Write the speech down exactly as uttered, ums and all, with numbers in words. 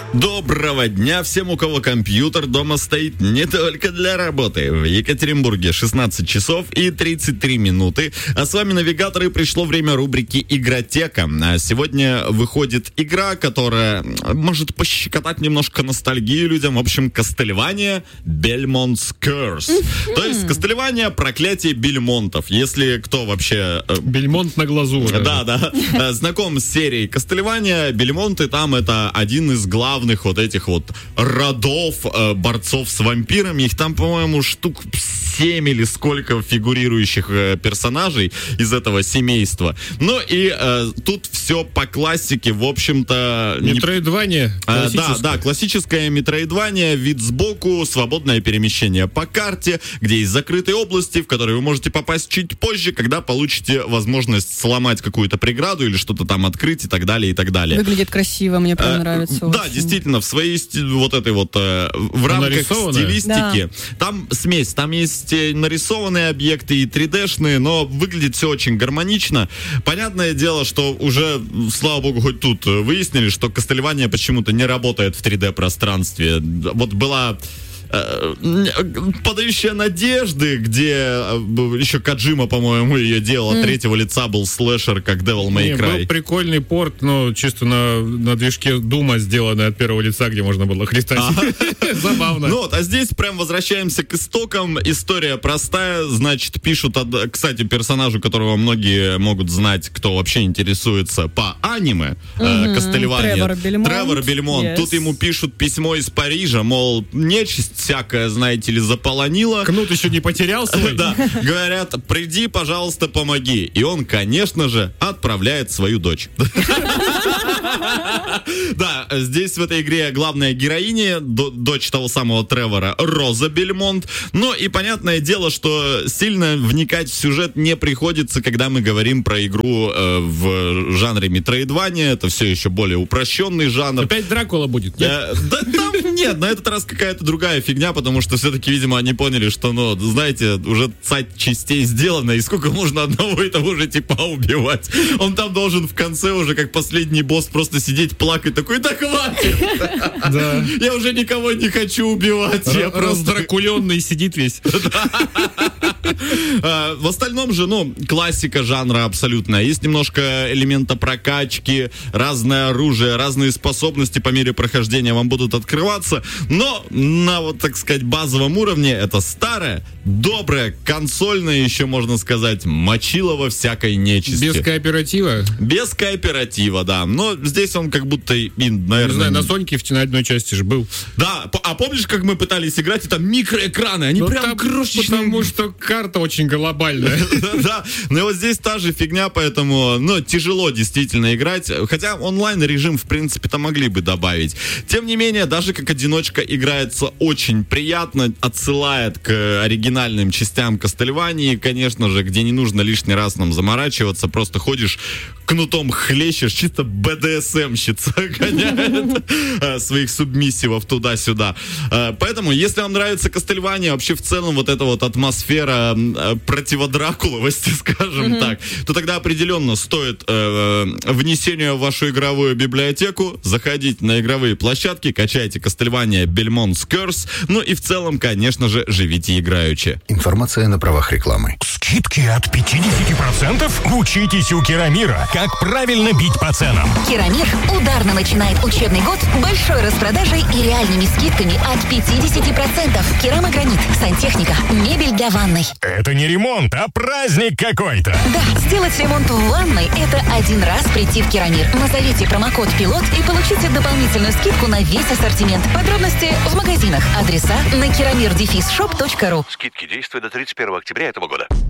Доброго дня всем, у кого компьютер дома стоит не только для работы. В Екатеринбурге шестнадцать часов и тридцать три минуты. А с вами навигатор, и пришло время рубрики «Игротека». А сегодня выходит игра, которая может пощекотать немножко ностальгию людям. В общем, Castlevania Belmont's Curse. Mm-hmm. То есть Castlevania — проклятие Бельмонтов. Если кто вообще... Бельмонт на глазу. Да, да. Знаком с серией Castlevania, Бельмонты там это один из главных вот этих вот родов э, борцов с вампирами. Их там, по-моему, штук семь или сколько фигурирующих э, персонажей из этого семейства. Ну и э, тут все по классике, в общем-то... Метроидвания. Э, да, да, классическое метроидвания, вид сбоку, свободное перемещение по карте, где есть закрытые области, в которые вы можете попасть чуть позже, когда получите возможность сломать какую-то преграду или что-то там открыть и так далее, и так далее. Выглядит красиво, мне прям э, нравится. Да, очень. Действительно, в своей вот этой вот э, в рамках стилистики. Да. Там смесь, там есть нарисованные объекты и три дэ-шные, но выглядит все очень гармонично. Понятное дело, что уже, слава богу, хоть тут выяснили, что Castlevania почему-то не работает в три дэ-пространстве. Вот была... подающая надежды, где еще Коджима, по-моему, ее делал. От mm. третьего лица был слэшер, как Devil May Cry. Был прикольный порт, но чисто на, на движке Дума сделанный от первого лица, где можно было христать. Забавно. Ну вот, а здесь прям возвращаемся к истокам. История простая, значит, пишут, от, кстати, персонажу, которого многие могут знать, кто вообще интересуется по аниме, mm-hmm. Castlevania. Тревор Бельмонт. Тревор Бельмонт. Yes. Тут ему пишут письмо из Парижа, мол, нечисть всякое, знаете ли, заполонила. Кнут еще не потерял свой? Да. Говорят, приди, пожалуйста, помоги. И он, конечно же, отправляет свою дочь. Да, здесь в этой игре главная героиня, дочь того самого Тревора, Роза Бельмонт. Но и понятное дело, что сильно вникать в сюжет не приходится, когда мы говорим про игру э, в жанре Metroidvania. Это все еще более упрощенный жанр. Опять Дракула будет, нет? Э, да там нет, на этот раз какая-то другая фигня, потому что все-таки, видимо, они поняли, что, ну, знаете, уже цать частей сделана, и сколько можно одного и того же типа убивать. Он там должен в конце уже, как последний босс, просто сидеть, плакать, такой, да хватит! Да. Я уже никого не хочу убивать. Р- я просто... Раздракуленный сидит весь. В остальном же, ну, классика жанра абсолютная. Есть немножко элемента прокачки, разное оружие, разные способности по мере прохождения вам будут открываться, но на, вот, так сказать, базовом уровне это старое, доброе, консольное, еще можно сказать, мочилово всякой нечисти. Без кооператива? Без кооператива, да. Но здесь он как будто, и, наверное... Не знаю, на Соньке в на одной части же был. Да, а помнишь, как мы пытались играть, и там микроэкраны, они ну, прям крошечные. Потому что карта очень глобальная. Да, но вот здесь та же фигня, поэтому, ну, тяжело действительно играть. Хотя онлайн-режим, в принципе-то, могли бы добавить. Тем не менее, даже как одиночка играется очень приятно, отсылает к оригинальным частям Castlevania, конечно же, где не нужно лишний раз нам заморачиваться, просто ходишь, кнутом хлещешь, чисто бэ дэ эс эм-щица гоняет своих субмиссивов туда-сюда. Поэтому, если вам нравится Castlevania, вообще в целом вот эта вот атмосфера противодракуловости, скажем mm-hmm. так, то тогда определенно стоит э, внесение в вашу игровую библиотеку, заходите на игровые площадки, качайте Castlevania Belmont's Curse, ну и в целом, конечно же, живите играючи. Информация на правах рекламы. Скидки от пятьдесят процентов? Учитесь у Керамира, как правильно бить по ценам. Керамир ударно начинает учебный год большой распродажей и реальными скидками от пятьдесят процентов. Керамогранит, сантехника, мебель для ванной. Это не ремонт, а праздник какой-то. Да, сделать ремонт в ванной – это один раз прийти в Керамир. Назовите промокод «Пилот» и получите дополнительную скидку на весь ассортимент. Подробности в магазинах. Адреса на керамир дефис шоп точка ру. Скидки действуют до тридцать первого октября этого года.